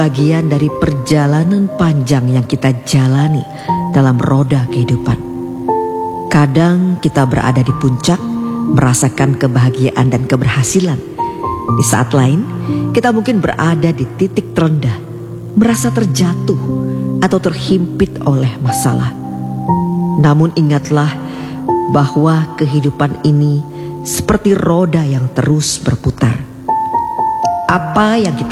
bagian dari perjalanan panjang yang kita jalani dalam roda kehidupan. Kadang kita berada di puncak, merasakan kebahagiaan dan keberhasilan. Di saat lain, kita mungkin berada di titik terendah, merasa terjatuh atau terhimpit oleh masalah. Namun ingatlah bahwa kehidupan ini seperti roda yang terus berputar. Apa yang kita